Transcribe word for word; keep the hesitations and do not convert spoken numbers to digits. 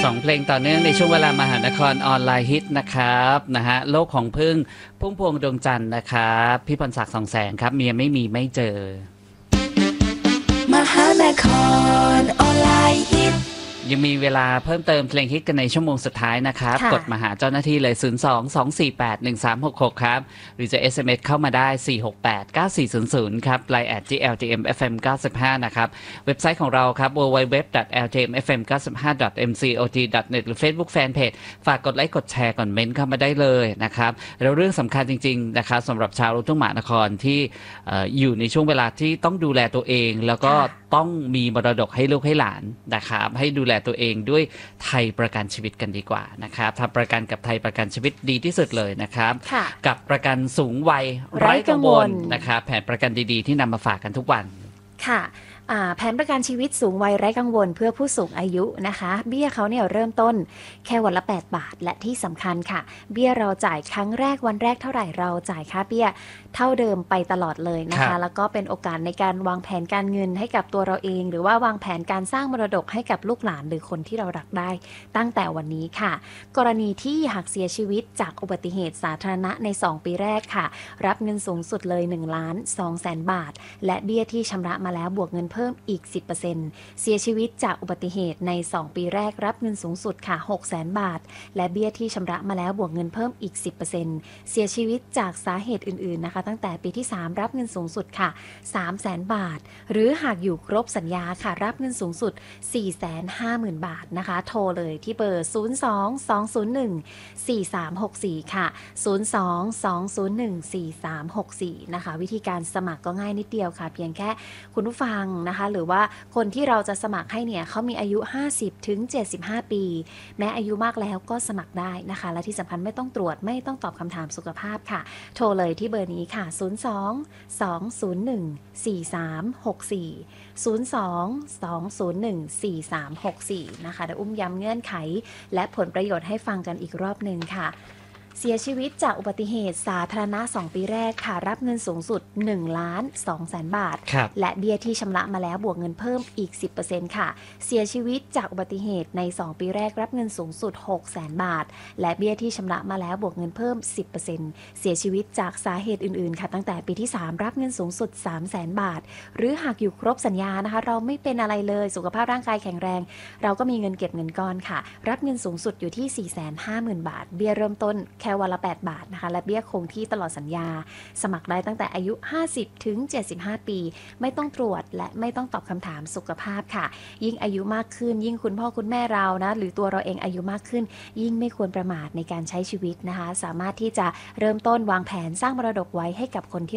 สองเพลงต่อเนื่องในช่วงเวลามหานครออนไลน์ฮิตนะครับนะฮะโลกของพึ่งพุ่มพวงดวงจันทร์นะครับพี่พรศักดิ์สองแสงครับเมียไม่มีไม่เจอมหานครออนไลน์ฮิตยังมีเวลาเพิ่มเติมเพลงฮิตกันในชั่วโมงสุดท้ายนะครับกดมาหาเจ้าหน้าที่เลย ศูนย์ สอง สอง สี่ แปด หนึ่ง สาม หก หก ครับหรือจะ เอส เอ็ม เอส เข้ามาได้ สี่ หก แปด เก้า สี่ ศูนย์ ศูนย์ ครับ ไลน์ แอท จี แอล ที เอ็ม เอฟ เอ็ม เก้าสิบห้า นะครับเว็บไซต์ของเราครับ ดับเบิลยู ดับเบิลยู ดับเบิลยู ดอท แอล ที เอ็ม เอฟ เอ็ม เก้าสิบห้า ดอท เอ็ม ซี โอ ที ดอท เน็ต หรือ Facebook Fanpage ฝากกดไลค์กดแชร์ก่อนเม้นเข้ามาได้เลยนะครับแล้วเรื่องสำคัญจริงๆนะครับสำหรับชาวลูกทุ่งมหานครที่อยู่ในช่วงเวลาที่ต้องดูแลตัวเองแล้วก็ต้องมีมรดกให้ลูกให้หลานนะครับให้ดูแลตัวเองด้วยไทยประกันชีวิตกันดีกว่านะครับทำประกันกับไทยประกันชีวิตดีที่สุดเลยนะครับกับประกันสูงวัยไร้กังวลนะครับแผนประกันดีๆที่นำมาฝากกันทุกวันค่ะแผนประกันชีวิตสูงวัยไร้กังวลเพื่อผู้สูงอายุนะคะเบี้ยเขาเนี่ยเริ่มต้นแค่วันละแปดบาทและที่สำคัญค่ะเบี้ยเราจ่ายครั้งแรกวันแรกเท่าไหร่เราจ่ายค่าเบี้ยเท่าเดิมไปตลอดเลยนะคะแล้วก็เป็นโอกาสในการวางแผนการเงินให้กับตัวเราเองหรือว่าวางแผนการสร้างมรดกให้กับลูกหลานหรือคนที่เรารักได้ตั้งแต่วันนี้ค่ะกรณีที่หากเสียชีวิตจากอุบัติเหตุสาธารณะในสองปีแรกค่ะรับเงินสูงสุดเลยหนึ่งล้านสองแสนบาทและเบี้ยที่ชำระมาแล้วบวกเงินเพิ่มอีก สิบเปอร์เซ็นต์ เสียชีวิตจากอุบัติเหตุในสองปีแรกรับเงินสูงสุดค่ะ หกแสนบาทและเบี้ยที่ชำระมาแล้วบวกเงินเพิ่มอีก สิบเปอร์เซ็นต์ เสียชีวิตจากสาเหตุอื่นๆนะคะตั้งแต่ปีที่สามรับเงินสูงสุดค่ะ สามแสนบาทหรือหากอยู่ครบสัญญาค่ะรับเงินสูงสุด สี่แสนห้าหมื่น บาทนะคะโทรเลยที่เบอร์ ศูนย์ สอง สอง ศูนย์ หนึ่ง สี่ สาม หก สี่ ค่ะ ศูนย์ สอง สอง ศูนย์ หนึ่ง สี่ สาม หก สี่ นะคะวิธีการสมัครก็ง่ายนิดเดียวค่ะเพียงแค่คุณผู้ฟังนะคะหรือว่าคนที่เราจะสมัครให้เนี่ยเขามีอายุ ห้าสิบถึงเจ็ดสิบห้า ปีแม้อายุมากแล้วก็สมัครได้นะคะและที่สำคัญไม่ต้องตรวจไม่ต้องตอบคำถามสุขภาพค่ะโทรเลยที่เบอร์นี้ค่ะ ศูนย์ สอง สอง ศูนย์ หนึ่ง สี่ สาม หก สี่ ศูนย์ สอง สอง ศูนย์ หนึ่ง สี่ สาม หก สี่ นะคะเดี๋ยวอุ้มย้ำเงื่อนไขและผลประโยชน์ให้ฟังกันอีกรอบนึงค่ะเสียชีวิตจากอุบัติเหตุสาธารณะสองปีแรกค่ะรับเงินสูงสุดหนึ่งล้านสองแสนบาทและเบี้ยที่ชำระมาแล้วบวกเงินเพิ่มอีก สิบเปอร์เซ็นต์ ค่ะเสียชีวิตจากอุบัติเหตุในสองปีแรกรับเงินสูงสุดหกแสนบาทและเบี้ยที่ชำระมาแล้วบวกเงินเพิ่ม สิบเปอร์เซ็นต์ เสียชีวิตจากสาเหตุอื่นๆค่ะตั้งแต่ปีที่สามรับเงินสูงสุดสามแสนบาทหรือหากอยู่ครบสัญญานะคะเราไม่เป็นอะไรเลยสุขภาพร่างกายแข็งแรงเราก็มีเงินเก็บเงินก้อนค่ะรับเงินสูงสุดอยู่ที่ สี่แสนห้าหมื่น บาทเบี้ยเริ่มต้นแค่วันละแปดบาทนะคะและเบี้ยคงที่ตลอดสัญญาสมัครได้ตั้งแต่อายุ ห้าสิบถึงเจ็ดสิบห้า ปีไม่ต้องตรวจและไม่ต้องตอบคำถามสุขภาพค่ะยิ่งอายุมากขึ้นยิ่งคุณพ่อคุณแม่เรานะหรือตัวเราเองอายุมากขึ้นยิ่งไม่ควรประมาทในการใช้ชีวิตนะคะสามารถที่จะเริ่มต้นวางแผนสร้างมรดกไว้ให้กับคนที่